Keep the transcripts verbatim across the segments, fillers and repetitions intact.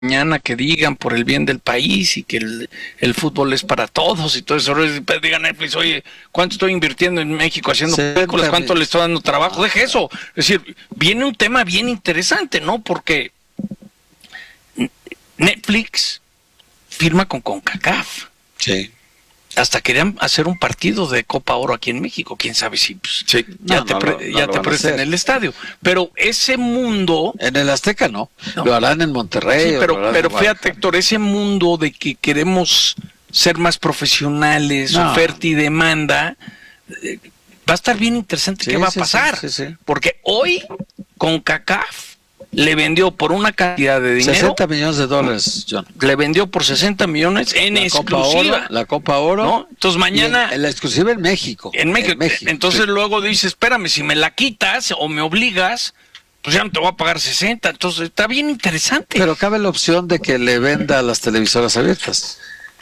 mañana que digan por el bien del país y que el, el fútbol es para todos y todo eso, digan Netflix, oye, ¿cuánto estoy invirtiendo en México haciendo sí, películas? ¿Cuánto le estoy dando trabajo? Deje eso. Es decir, viene un tema bien interesante, ¿no? Porque Netflix firma con CONCACAF. Sí. Hasta querían hacer un partido de Copa Oro aquí en México, quién sabe si pues, sí. ya no, te, no, pre, no, ya no te prestan en el estadio. Pero ese mundo... En el Azteca no, no. Lo harán en Monterrey. Sí, pero, pero fíjate, Héctor, ese mundo de que queremos ser más profesionales, no. oferta y demanda, eh, va a estar bien interesante sí, qué va sí, a pasar. Sí, sí, sí. Porque hoy, CONCACAF le vendió por una cantidad de dinero. sesenta millones de dólares, John. Le vendió por sesenta millones en la exclusiva. Copa Oro, la Copa Oro. ¿No? Entonces mañana. En, en la exclusiva en México. En México. En México Entonces sí. luego dice, espérame, si me la quitas o me obligas, pues ya no te voy a pagar sesenta. Entonces está bien interesante. Pero cabe la opción de que le venda a las televisoras abiertas.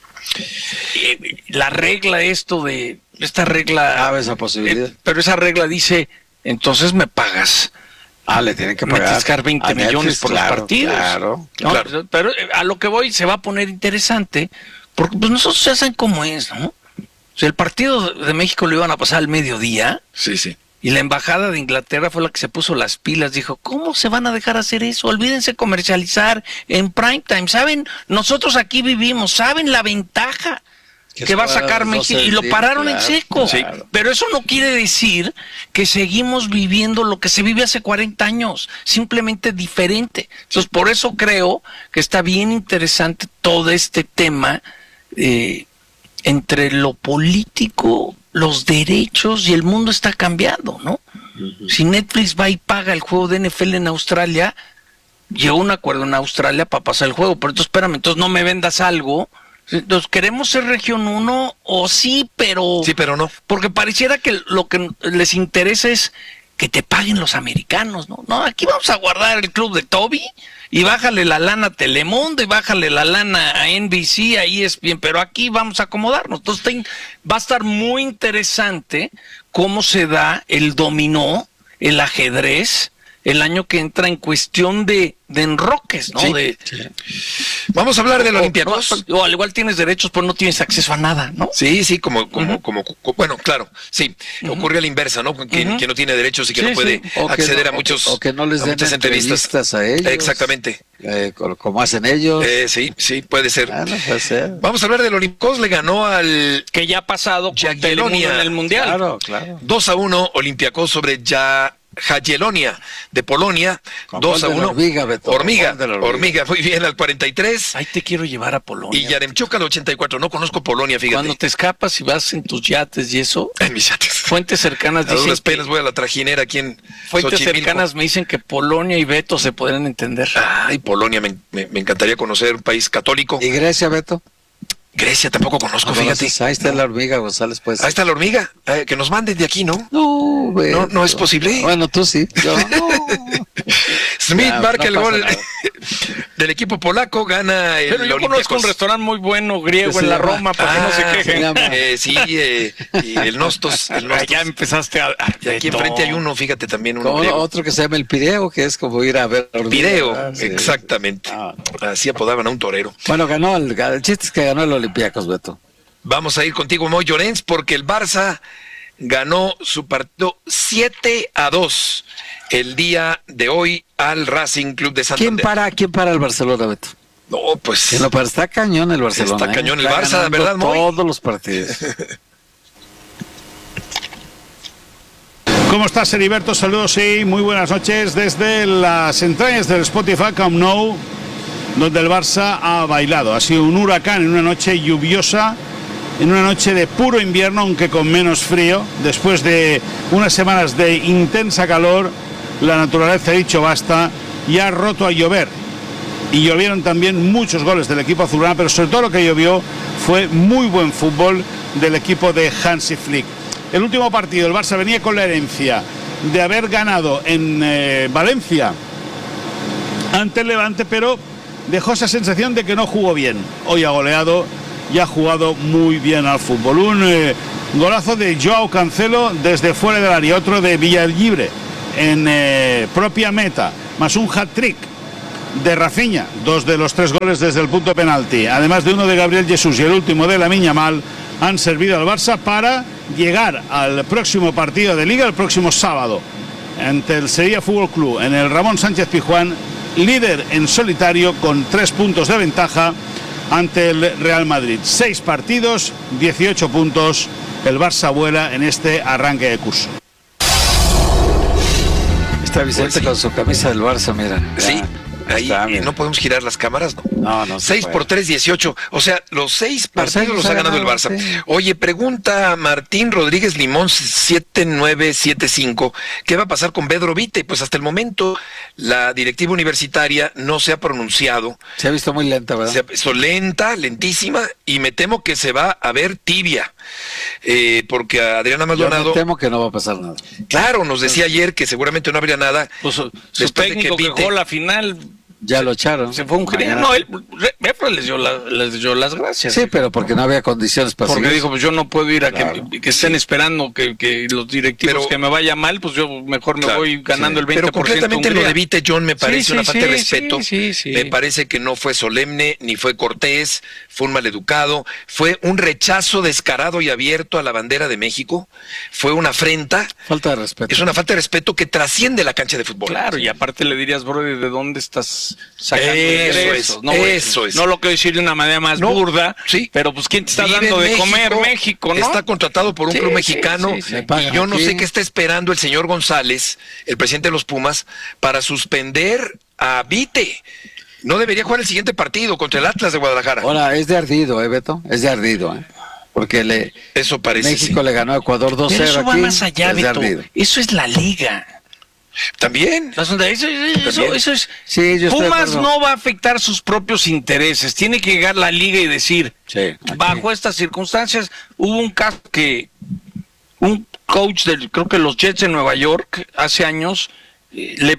La regla esto de. Esta regla. Cabe esa posibilidad. Eh, pero esa regla dice, entonces me pagas. Ah, le tienen que pagar veinte millones por claro, los partidos. Claro, ¿no? claro. Pero a lo que voy se va a poner interesante, porque pues nosotros ya saben cómo es, ¿no? O sea, el partido de México lo iban a pasar al mediodía. Sí, sí. Y la embajada de Inglaterra fue la que se puso las pilas, dijo, ¿cómo se van a dejar hacer eso? Olvídense comercializar en prime time. ¿Saben? Nosotros aquí vivimos, ¿saben la ventaja que, que va a sacar México? Y lo pararon claro, en seco. Claro. Pero eso no quiere decir que seguimos viviendo lo que se vive hace cuarenta años, simplemente diferente. Entonces, por eso creo que está bien interesante todo este tema eh, entre lo político, los derechos y el mundo está cambiando, ¿no? Uh-huh. Si Netflix va y paga el juego de N F L en Australia, llegó un acuerdo en Australia para pasar el juego, pero entonces espérame, entonces no me vendas algo. Entonces, ¿queremos ser región uno? O sí, pero... Sí, pero no. Porque pareciera que lo que les interesa es que te paguen los americanos, ¿no? No, aquí vamos a guardar el club de Toby y bájale la lana a Telemundo y bájale la lana a N B C, ahí es bien, pero aquí vamos a acomodarnos. Entonces está, va a estar muy interesante cómo se da el dominó, el ajedrez, el año que entra en cuestión de, de enroques, ¿no? Sí, de, sí. Vamos a hablar del Olympiacos. O, o al igual tienes derechos, pero no tienes acceso a nada, ¿no? Sí, sí, como, como, uh-huh. como, como, bueno, claro, sí, uh-huh. ocurre a la inversa, ¿no? Quien, uh-huh. quien no tiene derechos y que sí, no puede sí. acceder no, a muchos, o que no les den muchas entrevistas. entrevistas a ellos. Exactamente. Eh, como hacen ellos. Eh, sí, sí, puede ser. Ah, no puede ser. Vamos a hablar del Olympiacos, le ganó al que ya ha pasado Jagiellonia en el Mundial. Claro, claro. dos a uno Olympiacos sobre ya Jagiellonia de Polonia, dos a uno. Hormiga, Beto, hormiga, hormiga, hormiga, muy bien, al cuarenta y tres. Ahí te quiero llevar a Polonia. Y Yaremchuk al ochenta y cuatro, no conozco Polonia, fíjate. Cuando te escapas y vas en tus yates y eso. En mis yates. Fuentes cercanas dicen. A duras que, penas voy a la trajinera aquí en Fuentes Xochimilco. cercanas me dicen que Polonia y Beto se podrían entender. Ay, Polonia, me, me, me encantaría conocer un país católico. ¿Y Grecia, Beto? Grecia tampoco conozco, no, fíjate. Ahí está no. la hormiga, González, pues. Ahí está la hormiga, eh, que nos manden de aquí, ¿no? No, no, no es posible. Bueno, tú sí. Yo, no. Smith ya, marca no el gol del equipo polaco, gana el Pero yo Olympiacos. Conozco un restaurante muy bueno griego en la llama? Roma, para ah, que no se quejen. Se eh, sí, eh, y el Nostos. El Nostos. Ya empezaste a... a y aquí enfrente hay uno, fíjate, también uno como otro que se llama el Pireo, que es como ir a ver... Pireo, ah, sí. exactamente. Ah, no. Así apodaban a un torero. Bueno, ganó, el, el chiste es que ganó el Olympiacos, Beto. Vamos a ir contigo, Moy Llorens, porque el Barça ganó su partido siete a dos el día de hoy al Racing Club de Santander. ¿Quién para, quién para el Barcelona, Beto? No, pues... ¿Quién lo para? Está cañón el Barcelona. Está cañón ¿eh? el está Barça, ¿verdad, Moy? Todos los partidos. ¿Cómo estás, Heriberto? Saludos y muy buenas noches desde las entrañas del Spotify Camp Nou, donde el Barça ha bailado. Ha sido un huracán en una noche lluviosa, en una noche de puro invierno, aunque con menos frío. Después de unas semanas de intensa calor, la naturaleza ha dicho basta y ha roto a llover. Y llovieron también muchos goles del equipo azulgrana, pero sobre todo lo que llovió fue muy buen fútbol del equipo de Hansi Flick. El último partido, el Barça venía con la herencia de haber ganado en eh, Valencia ante el Levante, pero dejó esa sensación de que no jugó bien. Hoy ha goleado y ha jugado muy bien al fútbol. Un eh, golazo de Joao Cancelo desde fuera del área, otro de Villalibre en eh, propia meta, más un hat-trick de Rafinha, dos de los tres goles desde el punto penalti, además de uno de Gabriel Jesús y el último de Lamine Yamal, han servido al Barça para llegar al próximo partido de Liga, el próximo sábado, ante el Sevilla Fútbol Club, en el Ramón Sánchez Pizjuán, líder en solitario con tres puntos de ventaja ante el Real Madrid. Seis partidos, dieciocho puntos, el Barça vuela en este arranque de curso. Está Vicente pues sí. con su camisa del Barça, mira. Sí. Ya, Ahí está, no podemos girar las cámaras, ¿no? No, no. seis por tres, dieciocho. O sea, los seis partidos los ha ganado el Barça. Sí. Oye, pregunta Martín Rodríguez Limón siete nueve siete cinco, ¿qué va a pasar con Pedro Vite? Pues hasta el momento la directiva universitaria no se ha pronunciado. Se ha visto muy lenta, ¿verdad? Se ha visto lenta, lentísima, y me temo que se va a ver tibia. Eh, porque a Adriana Maldonado... Yo me temo que no va a pasar nada. Claro, nos decía ayer que seguramente no habría nada. Pues su, su técnico que, que jugó la final... Ya lo echaron. Se fue un genio. No, él les dio, la, les dio las gracias. Sí, pero porque no había condiciones para Porque seguir. dijo, pues yo no puedo ir a claro. que, que estén sí. esperando que, que los directivos pero, que me vaya mal, pues yo mejor me claro, voy ganando sí. el veinte por ciento. Pero completamente lo de Vite, John, me parece sí, una sí, falta sí, de respeto. Sí, sí, sí. Me parece que no fue solemne, ni fue cortés, fue un maleducado, fue un rechazo descarado y abierto a la bandera de México, fue una afrenta. Falta de respeto. Es una falta de respeto que trasciende la cancha de fútbol. Claro, y aparte le dirías, bro, ¿de dónde estás sacando? Eh, Eso ingresos, es, no, eso es. No lo quiero decir de una manera más no, burda, sí. pero pues ¿quién te está Vive dando de México, comer? México, ¿no? Está contratado por un sí, club mexicano sí, sí, sí. y yo no aquí. sé qué está esperando el señor González, el presidente de los Pumas, para suspender a Vite. No debería jugar el siguiente partido contra el Atlas de Guadalajara. Ahora, es de ardido, ¿eh, Beto? Es de ardido, ¿eh? Porque le, eso parece, México sí. le ganó a Ecuador dos cero. Pero eso aquí, va más allá, Beto. Eso es la liga. También. Eso, eso, eso, eso es. Sí, yo Pumas no va a afectar sus propios intereses. Tiene que llegar la liga y decir, sí, bajo estas circunstancias, hubo un caso que un coach del, creo que los Jets de Nueva York, hace años, eh, le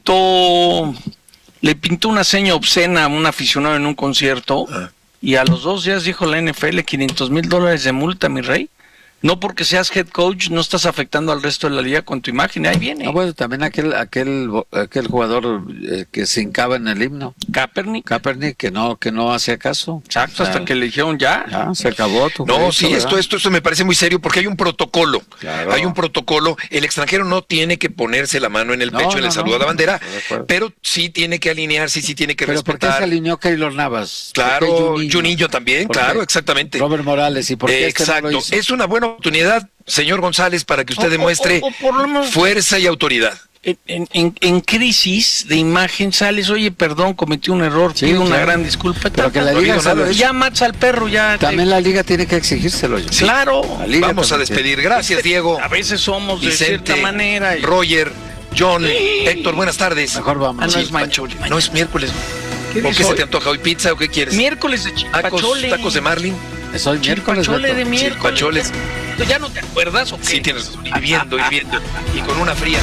pintó, le pintó una seña obscena a un aficionado en un concierto, ah. y a los dos días dijo la N F L quinientos mil dólares de multa, mi rey. No porque seas head coach, no estás afectando al resto de la liga con tu imagen, ahí viene. Ah, bueno, también aquel aquel aquel jugador eh, que se hincaba en el himno. Kaepernick. Kaepernick, que no que no hacía caso. Exacto, o sea, hasta que le dijeron ya. Ya, se acabó tu No, sí, ¿verdad? esto, esto, esto me parece muy serio porque hay un protocolo. Claro. Hay un protocolo. El extranjero no tiene que ponerse la mano en el pecho no, en el no, saludo no, a la bandera, no, pero sí tiene que alinearse, sí tiene que pero respetar. ¿Por qué se alineó Keylor Navas? Claro, Juninho también, claro, exactamente. Robert Morales, ¿y por qué Exacto, este no lo hizo? Es una buena oportunidad, señor González, para que usted demuestre o, o, o por lo menos, fuerza y autoridad. En, en, en crisis de imagen sales, oye, perdón, cometí un error, sí, pido claro. una gran disculpa. Pero que la liga nada, ya matas al perro, ya. También te... la liga tiene que exigírselo. Sí. Claro. Vamos a despedir. Gracias, Diego. A veces somos Vicente, de cierta manera. Y... Roger, John, sí. Héctor, buenas tardes. Mejor vamos. Ah, no, sí, es Pacholi. No es miércoles. ¿Qué ¿Por qué se te antoja hoy? ¿Pizza o qué quieres? Miércoles de Pacholi. Tacos de Marlin. Es hoy miércoles. Chipachole de miércoles. Chipacholes. ¿Ya no te acuerdas o qué? Sí, tienes razón. Hirviendo, hirviendo. Y con una fría.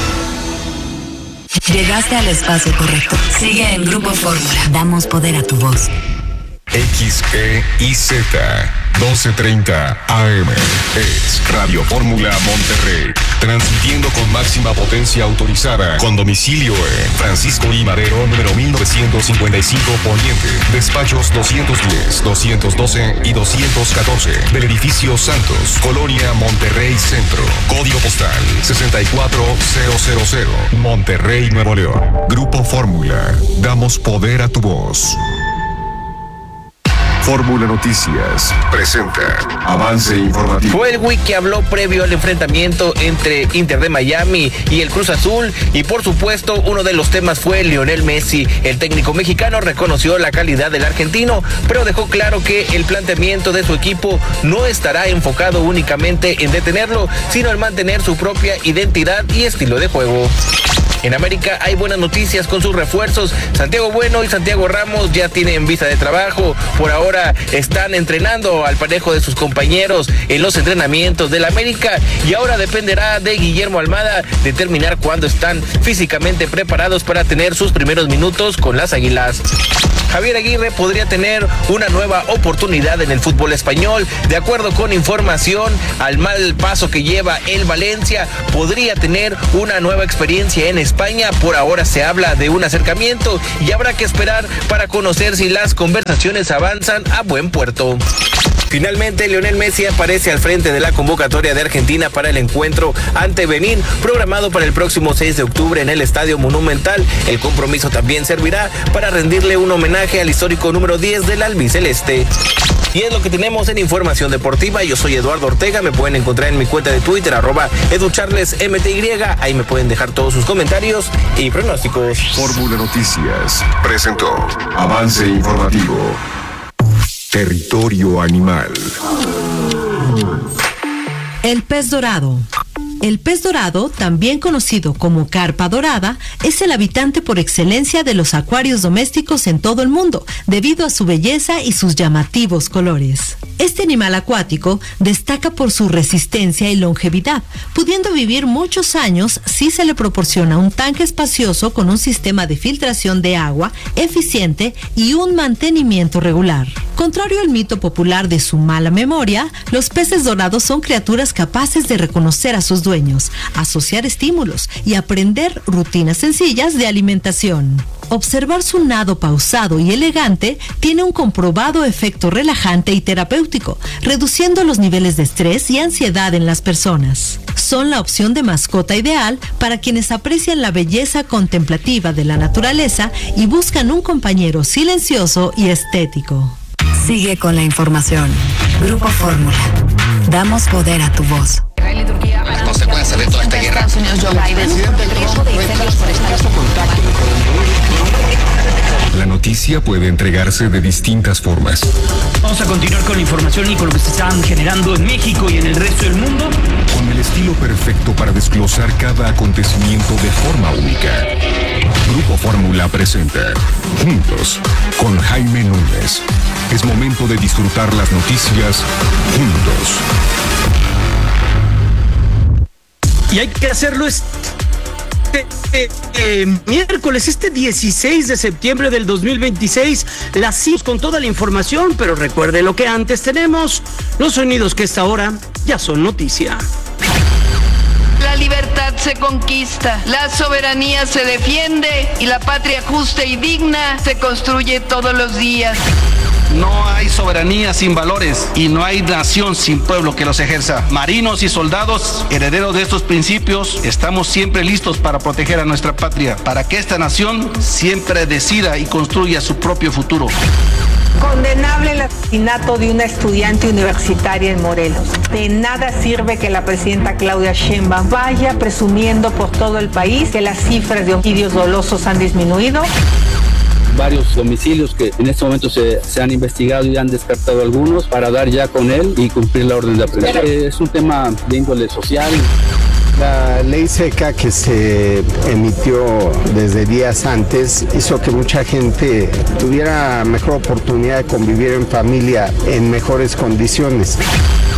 Llegaste al espacio correcto. Sigue en Grupo Fórmula. Damos poder a tu voz. X E I Z doce treinta A M es Radio Fórmula Monterrey, transmitiendo con máxima potencia autorizada, con domicilio en Francisco I. Madero, número mil novecientos cincuenta y cinco Poniente, despachos doscientos diez, doscientos doce y doscientos catorce, del edificio Santos, Colonia Monterrey Centro, código postal sesenta y cuatro mil, Monterrey, Nuevo León. Grupo Fórmula, damos poder a tu voz. Fórmula Noticias presenta avance informativo. Fue el Wii que habló previo al enfrentamiento entre Inter de Miami y el Cruz Azul, y por supuesto uno de los temas fue Lionel Messi. El técnico mexicano reconoció la calidad del argentino, pero dejó claro que el planteamiento de su equipo no estará enfocado únicamente en detenerlo, sino en mantener su propia identidad y estilo de juego. En América hay buenas noticias con sus refuerzos. Santiago Bueno y Santiago Ramos ya tienen visa de trabajo. Por ahora están entrenando al parejo de sus compañeros en los entrenamientos del América, y ahora dependerá de Guillermo Almada determinar cuándo están físicamente preparados para tener sus primeros minutos con las Águilas. Javier Aguirre podría tener una nueva oportunidad en el fútbol español. De acuerdo con información, al mal paso que lleva el Valencia, podría tener una nueva experiencia en España. Por ahora se habla de un acercamiento y habrá que esperar para conocer si las conversaciones avanzan a buen puerto. Finalmente, Lionel Messi aparece al frente de la convocatoria de Argentina para el encuentro ante Benín, programado para el próximo seis de octubre en el Estadio Monumental. El compromiso también servirá para rendirle un homenaje al histórico número diez del albiceleste. Y es lo que tenemos en Información Deportiva. Yo soy Eduardo Ortega, me pueden encontrar en mi cuenta de Twitter, arroba educharlesmty, ahí me pueden dejar todos sus comentarios y pronósticos. Fórmula Noticias presentó Avance Informativo. Territorio Animal. El pez dorado. El pez dorado, también conocido como carpa dorada, es el habitante por excelencia de los acuarios domésticos en todo el mundo, debido a su belleza y sus llamativos colores. Este animal acuático destaca por su resistencia y longevidad, pudiendo vivir muchos años si se le proporciona un tanque espacioso con un sistema de filtración de agua eficiente y un mantenimiento regular. Contrario al mito popular de su mala memoria, los peces dorados son criaturas capaces de reconocer a sus dueños, asociar estímulos y aprender rutinas sencillas de alimentación. Observar su nado pausado y elegante tiene un comprobado efecto relajante y terapéutico, reduciendo los niveles de estrés y ansiedad en las personas. Son la opción de mascota ideal para quienes aprecian la belleza contemplativa de la naturaleza y buscan un compañero silencioso y estético. Sigue con la información. Grupo Fórmula. Damos poder a tu voz. Las consecuencias de toda esta guerra. La noticia puede entregarse de distintas formas. Vamos a continuar con la información y con lo que se están generando en México y en el resto del mundo. Con el estilo perfecto para desglosar cada acontecimiento de forma única. Grupo Fórmula presenta Juntos con Jaime Núñez. Es momento de disfrutar las noticias juntos. Y hay que hacerlo este eh, eh, miércoles, este dieciséis de septiembre del dos mil veintiséis. Las C I S con toda la información, pero recuerde lo que antes tenemos, los sonidos que esta hora ya son noticia. La libertad se conquista, la soberanía se defiende y la patria justa y digna se construye todos los días. No hay soberanía sin valores y no hay nación sin pueblo que los ejerza. Marinos y soldados, herederos de estos principios, estamos siempre listos para proteger a nuestra patria, para que esta nación siempre decida y construya su propio futuro. Condenable el asesinato de una estudiante universitaria en Morelos. De nada sirve que la presidenta Claudia Sheinbaum vaya presumiendo por todo el país que las cifras de homicidios dolosos han disminuido. Varios domicilios que en este momento se, se han investigado y han descartado algunos para dar ya con él y cumplir la orden de aprehensión. Es un tema de índole social. La ley seca que se emitió desde días antes hizo que mucha gente tuviera mejor oportunidad de convivir en familia en mejores condiciones.